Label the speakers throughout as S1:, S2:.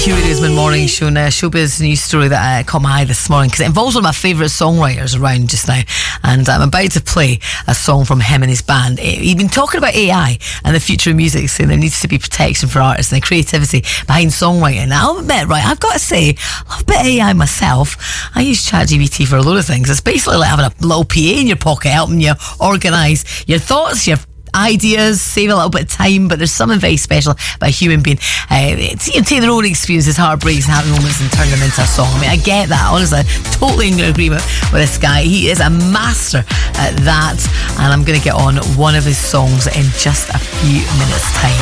S1: Radio's mid-morning show now. Showbiz news story that caught my eye this morning because it involves one of my favourite songwriters around just now, and I'm about to play a song from him and his band. He's been talking about AI and the future of music, saying there needs to be protection for artists and the creativity behind songwriting. Now, I'll admit, right, I've got to say, I love a bit of AI myself. I use ChatGPT for a load of things. It's basically like having a little PA in your pocket helping you organise your thoughts, your ideas, save a little bit of time, but there's something very special about a human being. Take their own experiences, heartbreaks and happy moments and turn them into a song. I mean, I get that, honestly. Totally in agreement with this guy. He is a master at that, and I'm going to get on one of his songs in just a few minutes' time.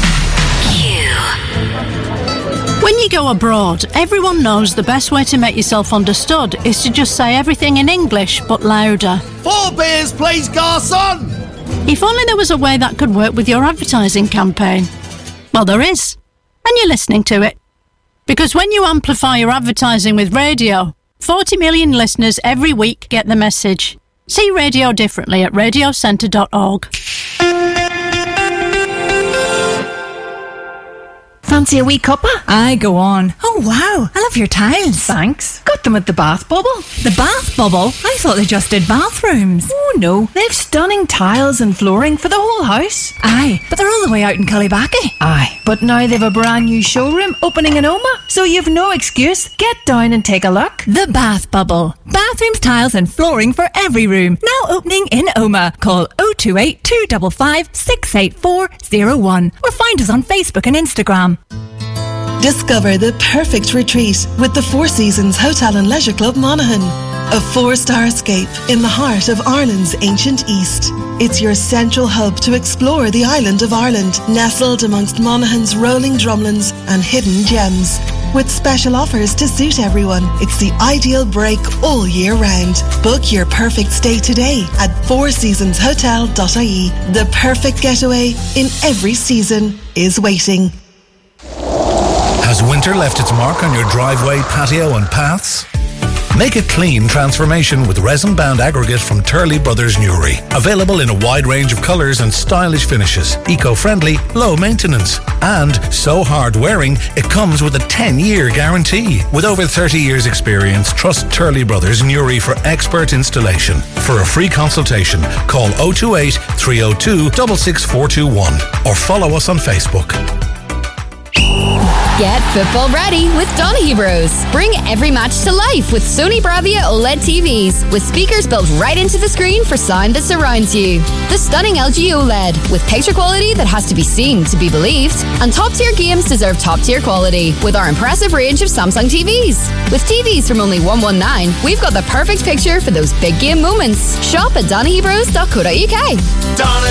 S2: When you go abroad, everyone knows the best way to make yourself understood is to just say everything in English, but louder.
S3: 4 beers, please, garçon!
S2: If only there was a way that could work with your advertising campaign. Well, there is. And you're listening to it. Because when you amplify your advertising with radio, 40 million listeners every week get the message. See radio differently at radiocentre.org.
S4: Fancy a wee cuppa?
S5: Aye, go on. Oh, wow. I love your tiles.
S4: Thanks. Got them at the Bath Bubble.
S5: The Bath Bubble? I thought they just did bathrooms.
S4: Oh, no. They've stunning tiles and flooring for the whole house.
S5: Aye, but they're all the way out in Cullybackey.
S4: Aye, but now they've a brand new showroom opening in Oma, so you've no excuse. Get down and take a look.
S5: The Bath Bubble. Bathrooms, tiles and flooring for every room. Now opening in Oma. Call 028 255 68401 or find us on Facebook and Instagram.
S6: Discover the perfect retreat with the Four Seasons Hotel and Leisure Club Monaghan. A 4-star escape in the heart of Ireland's ancient East. It's your central hub to explore the island of Ireland, nestled amongst Monaghan's rolling drumlins and hidden gems. With special offers to suit everyone, it's the ideal break all year round. Book your perfect stay today at fourseasonshotel.ie. The perfect getaway in every season is waiting.
S7: Has winter left its mark on your driveway, patio and paths? Make a clean transformation with resin-bound aggregate from Turley Brothers Newry. Available in a wide range of colours and stylish finishes. Eco-friendly, low maintenance. And so hard-wearing, it comes with a 10-year guarantee. With over 30 years' experience, trust Turley Brothers Newry for expert installation. For a free consultation, call 028 302 66421 or follow us on Facebook.
S8: Get football ready with Donaghy Bros. Bring every match to life with Sony Bravia OLED TVs with speakers built right into the screen for sound that surrounds you. The stunning LG OLED with picture quality that has to be seen to be believed. And top-tier games deserve top-tier quality with our impressive range of Samsung TVs. With TVs from only $119, we've got the perfect picture for those big game moments. Shop at DonaghyBros.co.uk.